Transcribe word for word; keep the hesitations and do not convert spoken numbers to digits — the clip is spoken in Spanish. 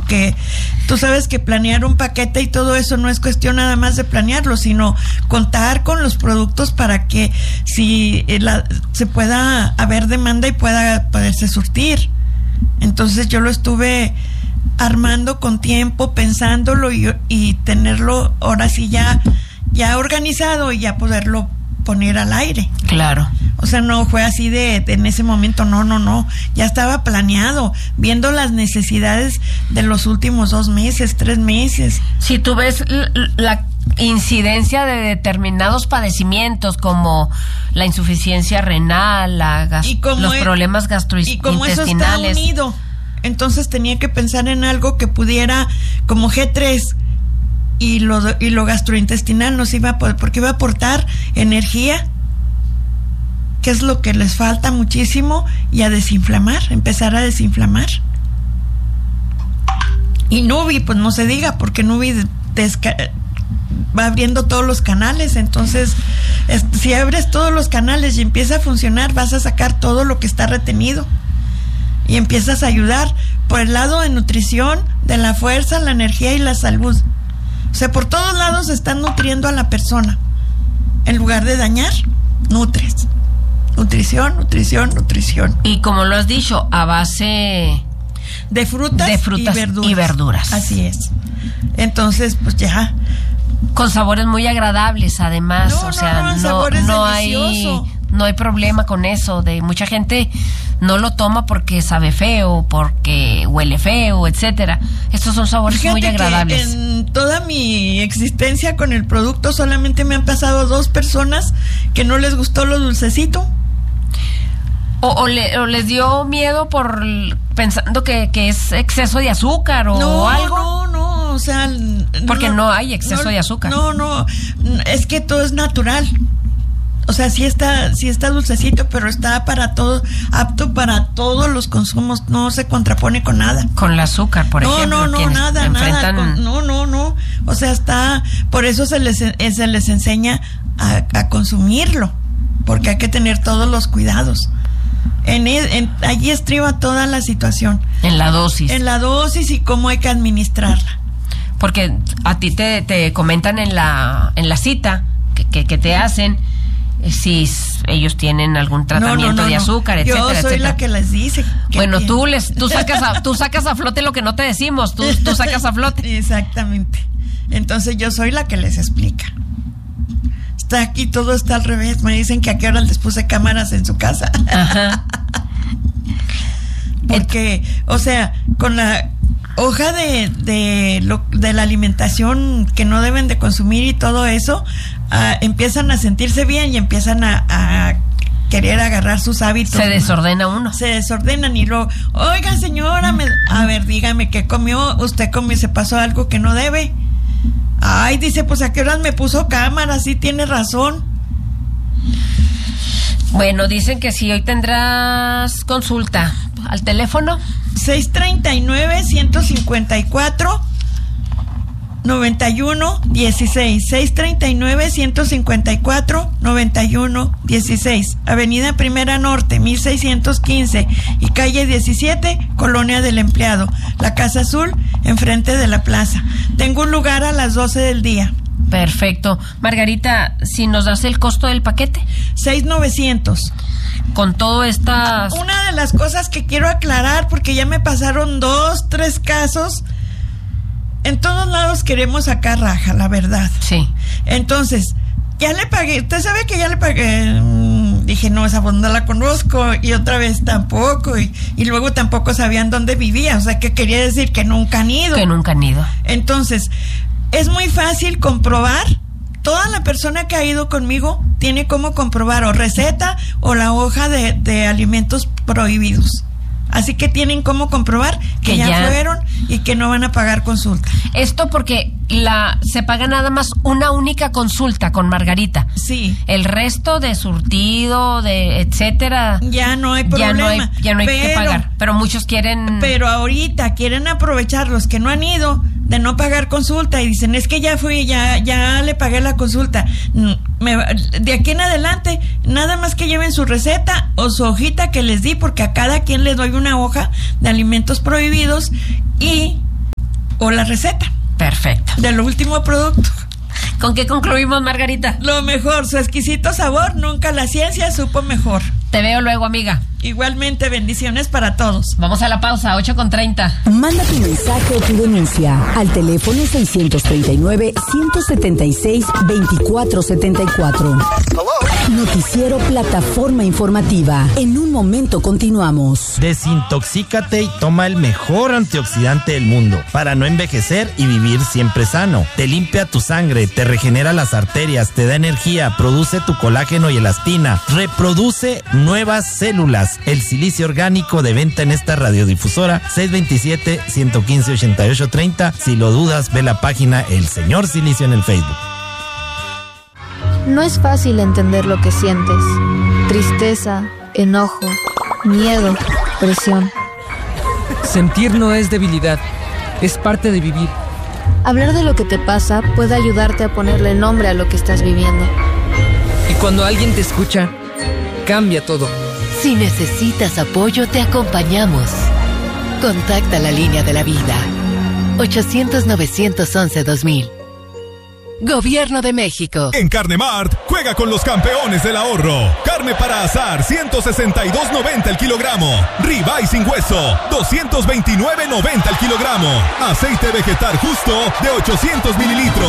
porque tú sabes que planear un paquete y todo eso no es cuestión nada más de planearlo, sino contar con los productos para que si la, se pueda haber demanda y pueda poderse surtir. Entonces yo lo estuve armando con tiempo, pensándolo y, y tenerlo ahora sí ya, ya organizado y ya poderlo poner al aire. Claro. O sea, no fue así de, de en ese momento, no, no, no. Ya estaba planeado, viendo las necesidades de los últimos dos meses, tres meses. Si tú ves l- la incidencia de determinados padecimientos como la insuficiencia renal, la gas- los es, problemas gastrointestinales. Y como eso está unido, entonces tenía que pensar en algo que pudiera, como G tres, y lo, y lo gastrointestinal nos iba a poder, porque iba a aportar energía, que es lo que les falta muchísimo, y a desinflamar, empezar a desinflamar. Y Nubi, pues no se diga, porque Nubi desca- va abriendo todos los canales, entonces es, si abres todos los canales y empieza a funcionar, vas a sacar todo lo que está retenido y empiezas a ayudar por el lado de nutrición, de la fuerza, la energía y la salud. O sea, por todos lados están nutriendo a la persona. En lugar de dañar, nutres. Nutrición, nutrición, nutrición. Y como lo has dicho, a base de frutas, de frutas y, verduras. y verduras. Así es. Entonces, pues ya. Con sabores muy agradables, además. No, o sea, no, no, no, no hay no hay problema con eso. De mucha gente no lo toma porque sabe feo, porque huele feo, etcétera. Estos son sabores Fíjate muy agradables. Que en toda mi existencia con el producto solamente me han pasado dos personas que no les gustó lo dulcecito. O, o, le, o les dio miedo por pensando que, que es exceso de azúcar o no, algo. No, no, o sea, porque no, no hay exceso no, de azúcar. No, no, es que todo es natural. O sea, sí está, sí está dulcecito, pero está para todo, apto para todos los consumos, no se contrapone con nada. Con el azúcar, por no, ejemplo. No, no, nada, enfrentan... nada. Con, no, no, no. O sea, está, por eso se les, se les enseña a, a consumirlo, porque hay que tener todos los cuidados. En, en allí estriba toda la situación. En la dosis. En la dosis y cómo hay que administrarla. Porque a ti te, te comentan en la, en la cita que, que, que te hacen si ellos tienen algún tratamiento no, no, no, de azúcar, no. etcétera, Yo soy etcétera. la que les dice. Que bueno, tiene. tú les, tú sacas a, tú sacas a flote lo que no te decimos, tú, tú sacas a flote. Exactamente. Entonces yo soy la que les explica. Está aquí, todo está al revés. Me dicen que a qué hora les puse cámaras en su casa. Ajá. Porque, o sea, con la hoja de, de, lo, de la alimentación que no deben de consumir y todo eso, uh, empiezan a sentirse bien y empiezan a, a querer agarrar sus hábitos. Se desordena uno. Se desordenan y luego, oiga señora, me, a ver, dígame qué comió, usted comió y se pasó algo que no debe. Ay, dice, pues a qué horas me puso cámara, sí tiene razón. Bueno, dicen que si hoy tendrás consulta al teléfono seis treinta y nueve, ciento cincuenta y cuatro, noventa y uno, dieciséis, seis treinta y nueve, ciento cincuenta y cuatro, noventa y uno, dieciséis, Avenida Primera Norte, mil seiscientos quince y calle diecisiete, Colonia del Empleado, la Casa Azul, enfrente de la plaza. Tengo un lugar a las doce del día. Perfecto. Margarita, si nos das el costo del paquete. seis mil novecientos. Con todo estas... Una de las cosas que quiero aclarar, porque ya me pasaron dos, tres casos. En todos lados queremos sacar raja, la verdad. Sí. Entonces, ya le pagué. Usted sabe que ya le pagué. Mm, dije, no, esa voz no la conozco. Y otra vez tampoco. Y, y luego tampoco sabían dónde vivía. O sea, que quería decir que nunca han ido. Que nunca han ido. Entonces, es muy fácil comprobar. Toda la persona que ha ido conmigo tiene cómo comprobar o receta o la hoja de, de alimentos prohibidos. Así que tienen cómo comprobar que, que ya, ya fueron y que no van a pagar consulta. Esto porque la se paga nada más una única consulta con Margarita. Sí. El resto de surtido, de etcétera, ya no hay problema. Ya no hay, ya no hay pero, que pagar. Pero muchos quieren. Pero ahorita quieren aprovechar los que no han ido de no pagar consulta y dicen, es que ya fui, ya, ya le pagué la consulta. Me, de aquí en adelante, nada más que lleven su receta o su hojita que les di, porque a cada quien le doy una hoja de alimentos prohibidos y o la receta. Perfecto. Del último producto. ¿Con qué concluimos, Margarita? Lo mejor, su exquisito sabor, nunca la ciencia supo mejor. Te veo luego, amiga. Igualmente, bendiciones para todos. Vamos a la pausa, ocho con treinta. Manda tu mensaje o tu denuncia al teléfono seiscientos treinta y nueve, ciento setenta y seis, veinticuatro setenta y cuatro. Noticiero Plataforma Informativa. En un momento continuamos. Desintoxícate y toma el mejor antioxidante del mundo para no envejecer y vivir siempre sano. Te limpia tu sangre, te regenera las arterias, te da energía, produce tu colágeno y elastina, reproduce nuevas células. El silicio orgánico, de venta en esta radiodifusora, seis dos siete, uno uno cinco, ocho ocho tres cero. Si lo dudas, ve la página El Señor Silicio en el Facebook. No es fácil entender lo que sientes. Tristeza, enojo, miedo, presión. Sentir no es debilidad, es parte de vivir. Hablar de lo que te pasa puede ayudarte a ponerle nombre a lo que estás viviendo. Y cuando alguien te escucha, cambia todo. Si necesitas apoyo, te acompañamos. Contacta la línea de la vida. ochocientos, novecientos once, dos mil. Gobierno de México. En Carnemart, juega con los campeones del ahorro. Carne para asar, ciento sesenta y dos noventa el kilogramo. Ribeye sin hueso, doscientos veintinueve noventa el kilogramo. Aceite vegetal justo de ochocientos mililitros.